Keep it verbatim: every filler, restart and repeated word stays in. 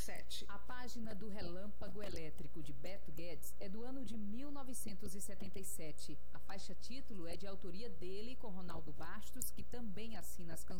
sete. A página do Relâmpago Elétrico de Beto Guedes é do ano de mil novecentos e setenta e sete. A faixa título é de autoria dele com Ronaldo Bastos, que também assina as canções.